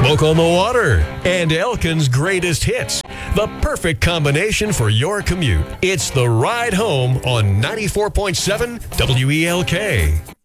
Smoke on the Water, and Elkin's greatest hits. The perfect combination for your commute. It's The Ride Home on 94.7 WELK.